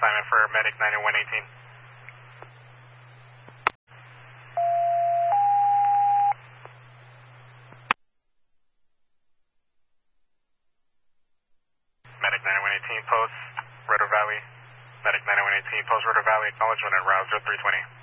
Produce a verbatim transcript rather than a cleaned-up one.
assignment for Medic ninety-one eighteen. Medic ninety-one eighteen, post River Valley. Medic ninety-one eighteen, post River Valley, acknowledgement en route zero three twenty.